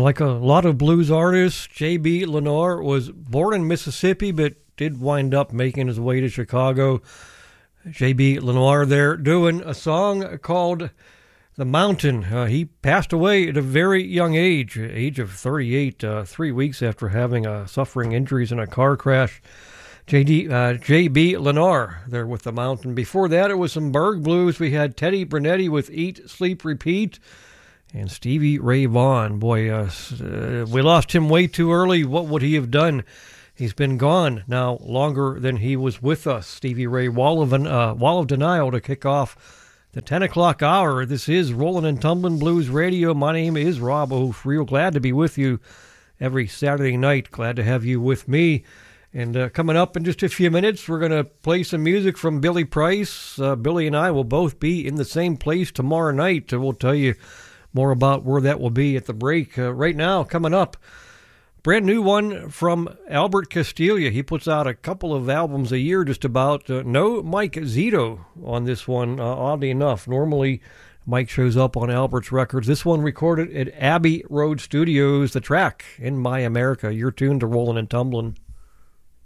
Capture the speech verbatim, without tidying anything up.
like a lot of blues artists, J B. Lenoir was born in Mississippi, but did wind up making his way to Chicago. J B. Lenoir there doing a song called The Mountain. Uh, he passed away at a very young age, age of thirty-eight, uh, three weeks after having uh, suffering injuries in a car crash. J D, uh, J B. Lenoir there with The Mountain. Before that, it was some Berg Blues. We had Teddy Brunetti with Eat, Sleep, Repeat. And Stevie Ray Vaughan, boy, uh, uh, we lost him way too early. What would he have done? He's been gone now longer than he was with us. Stevie Ray, Wall of, uh, Wall of Denial to kick off the ten o'clock hour. This is Rollin' and Tumblin' Blues Radio. My name is Rob Oof. Real glad to be with you every Saturday night. Glad to have you with me. And uh, coming up in just a few minutes, we're going to play some music from Billy Price. Uh, Billy and I will both be in the same place tomorrow night. We'll tell you more about where that will be at the break. Uh, right now, coming up, brand new one from Albert Castiglia. He puts out a couple of albums a year just about. Uh, no Mike Zito on this one, uh, oddly enough. Normally, Mike shows up on Albert's records. This one recorded at Abbey Road Studios, the track In My America. You're tuned to Rollin' and Tumblin'.